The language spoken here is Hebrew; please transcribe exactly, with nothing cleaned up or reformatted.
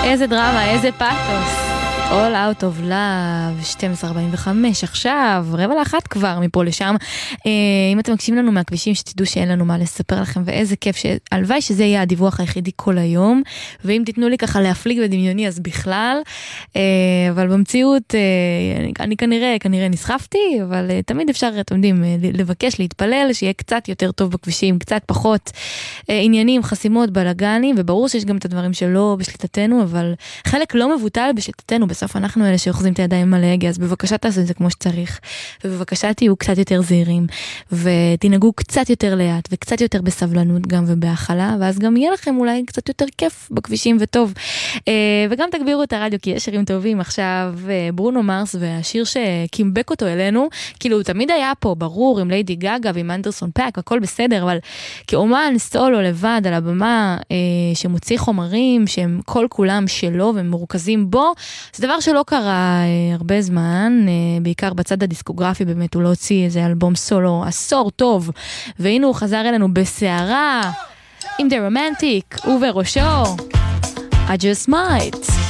איזה דרמה, איזה פאטוס. All out of love, שתים עשרה ארבעים וחמש, עכשיו, רבע לאחת כבר מפה לשם. אם אתם מקשיבים לנו מהכבישים, שתדעו שאין לנו מה לספר לכם, ואיזה כיף, הלוואי שזה יהיה הדיווח היחידי כל היום, ואם תיתנו לי ככה להפליג בדמיוני, אז בכלל, אבל במציאות, אני כנראה, כנראה נסחפתי, אבל תמיד אפשר, אתם יודעים, לבקש, להתפלל, שיהיה קצת יותר טוב בכבישים, קצת פחות עניינים, חסימות, בלגנים, וברור שיש גם את הדברים שלא בשליטתנו, אבל חלק לא מבוטל בשליטתנו, בסוף אנחנו אלה שאוחזים את הידיים על ההגה, אז בבקשה תעשו את זה כמו שצריך, ובבקשה תהיו קצת יותר זהירים, ותנהגו קצת יותר לאט, וקצת יותר בסבלנות גם ובהכלה, ואז גם יהיה לכם אולי קצת יותר כיף בכבישים וטוב. וגם תגבירו את הרדיו, כי יש שירים טובים. עכשיו ברונו מרס והשיר שקימבק אותו אלינו, כאילו הוא תמיד היה פה, ברור, עם ליידי גגה ועם אנדרסון פאק, הכל בסדר, אבל כאומן סולו לבד על הבמה, שמוציא חומרים שהם כל כולם שלו ומרוכזים בו, זה דבר שלא קרה הרבה זמן, בעיקר בצד הדיסקוגרפי, באמת הוא לא הוציא איזה אלבום סולו עשור טוב, והנה הוא חזר אלינו בסערה עם The Romantic ובראשו I Just Might.